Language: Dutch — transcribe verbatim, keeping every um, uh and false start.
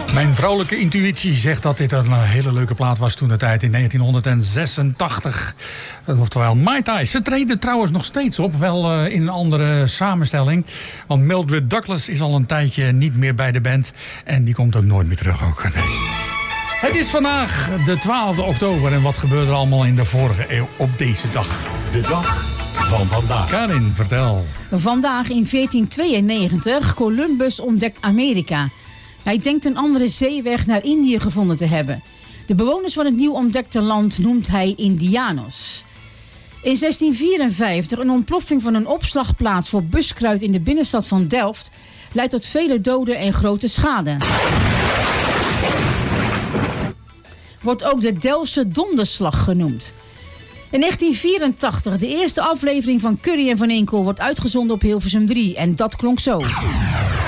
Mijn vrouwelijke intuïtie zegt dat dit een hele leuke plaat was toen de tijd in negentienhonderdzesentachtig. Oftewel Mai Tai. Ze treden trouwens nog steeds op, wel uh, in een andere samenstelling. Want Mildred Douglas is al een tijdje niet meer bij de band. En die komt ook nooit meer terug ook. Nee. Het is vandaag de twaalfde oktober. En wat gebeurde er allemaal in de vorige eeuw op deze dag? De dag van vandaag. Karin, vertel. Vandaag in veertien tweeënnegentig, Columbus ontdekt Amerika. Hij denkt een andere zeeweg naar Indië gevonden te hebben. De bewoners van het nieuw ontdekte land noemt hij Indianos. In zestien vierenvijftig, een ontploffing van een opslagplaats voor buskruid in de binnenstad van Delft leidt tot vele doden en grote schade. Wordt ook de Delftse donderslag genoemd. In negentien vierentachtig, de eerste aflevering van Curry en Van Inkel wordt uitgezonden op Hilversum drie en dat klonk zo.